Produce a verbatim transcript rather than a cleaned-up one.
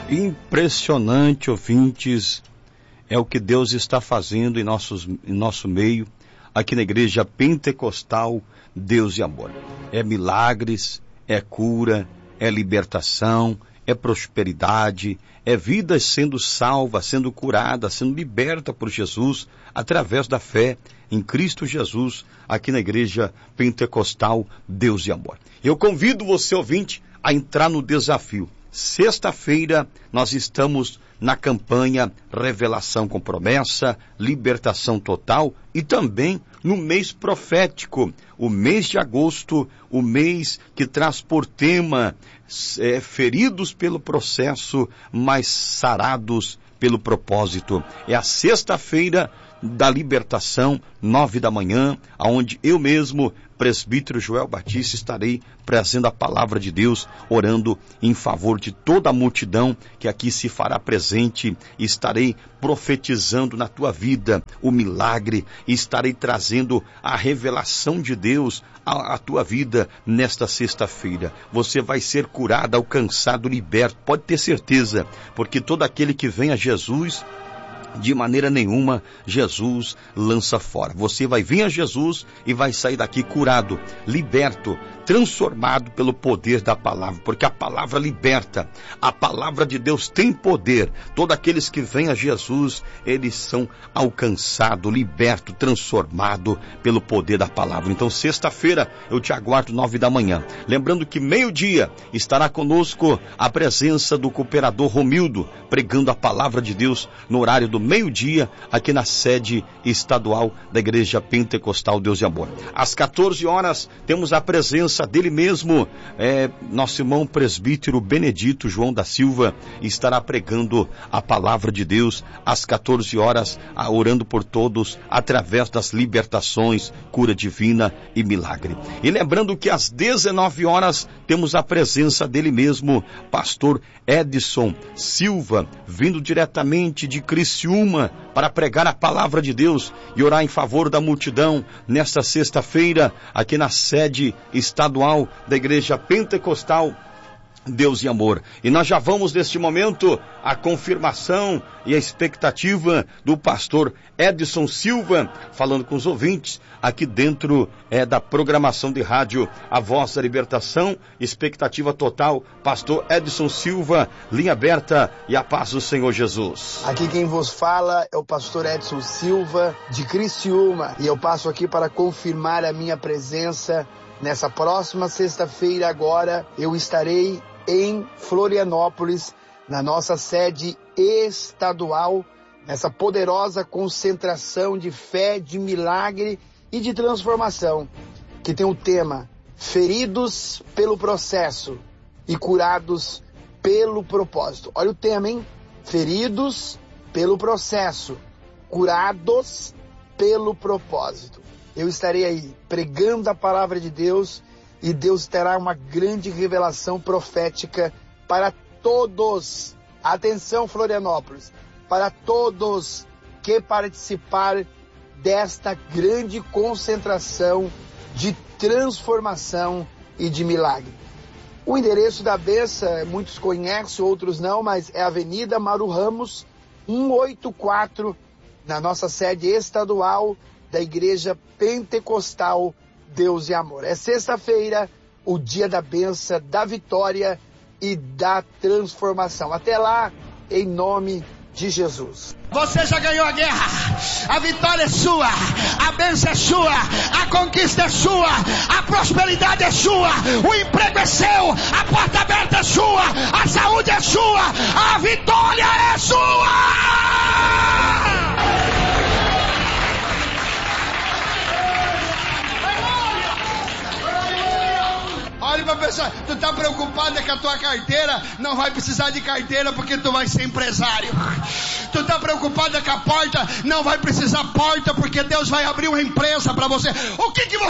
Impressionante, ouvintes, é o que Deus está fazendo em, nossos, em nosso meio, aqui na Igreja Pentecostal Deus e Amor. É milagres, é cura, é libertação, é prosperidade, é vidas sendo salvas, sendo curadas, sendo liberta por Jesus, através da fé em Cristo Jesus, aqui na Igreja Pentecostal Deus e Amor. Eu convido você, ouvinte, a entrar no desafio. Sexta-feira nós estamos na campanha Revelação com Promessa, Libertação Total e também no mês profético, o mês de agosto, o mês que traz por tema é, feridos pelo processo, mas sarados pelo propósito. É a sexta-feira da libertação, nove da manhã, aonde eu mesmo, presbítero Joel Batista, estarei trazendo a palavra de Deus, orando em favor de toda a multidão que aqui se fará presente, e estarei profetizando na tua vida o milagre, e estarei trazendo a revelação de Deus à, à tua vida nesta sexta-feira. Você vai ser curado, alcançado, liberto, pode ter certeza, porque todo aquele que vem a Jesus, de maneira nenhuma, Jesus lança fora. Você vai vir a Jesus e vai sair daqui curado, liberto, transformado pelo poder da palavra, porque a palavra liberta, a palavra de Deus tem poder. Todos aqueles que vêm a Jesus, eles são alcançados, libertos, transformados pelo poder da palavra. Então, sexta-feira, eu te aguardo nove da manhã. Lembrando que meio-dia estará conosco a presença do cooperador Romildo, pregando a palavra de Deus no horário do meio-dia, aqui na sede estadual da Igreja Pentecostal Deus e Amor. Às quatorze horas, temos a presença dele mesmo, é, nosso irmão presbítero Benedito João da Silva, estará pregando a palavra de Deus às quatorze horas, orando por todos, através das libertações, cura divina e milagre. E lembrando que às dezenove horas, temos a presença dele mesmo, pastor Edson Silva, vindo diretamente de Criciúma, para pregar a palavra de Deus e orar em favor da multidão, nesta sexta-feira, aqui na sede estadual da Igreja Pentecostal Deus e Amor. E nós já vamos neste momento a confirmação e a expectativa do pastor Edson Silva, falando com os ouvintes aqui dentro é, da programação de rádio A Voz da Libertação. Expectativa total, pastor Edson Silva, linha aberta e a paz do Senhor Jesus. Aqui quem vos fala é o pastor Edson Silva de Criciúma, e eu passo aqui para confirmar a minha presença. Nessa próxima sexta-feira agora, eu estarei em Florianópolis, na nossa sede estadual, nessa poderosa concentração de fé, de milagre e de transformação, que tem o tema Feridos pelo Processo e Curados pelo Propósito. Olha o tema, hein? Feridos pelo Processo, Curados pelo Propósito. Eu estarei aí pregando a palavra de Deus, e Deus terá uma grande revelação profética para todos. Atenção, Florianópolis, para todos que participar desta grande concentração de transformação e de milagre. O endereço da bênção, muitos conhecem, outros não, mas é Avenida Maru Ramos, cento e oitenta e quatro, na nossa sede estadual da Igreja Pentecostal Deus e Amor. É sexta-feira, o dia da bênção, da vitória e da transformação. Até lá, em nome de Jesus. Você já ganhou a guerra, a vitória é sua, a bênção é sua, a conquista é sua, a prosperidade é sua, o emprego é seu, a porta aberta é sua, a saúde é sua, a vitória é sua! Olha pra pessoa, tu tá preocupado é que a tua carteira não vai precisar de carteira porque tu vai ser empresário. Tu tá preocupado é que a porta não vai precisar porta porque Deus vai abrir uma empresa pra você. O que que você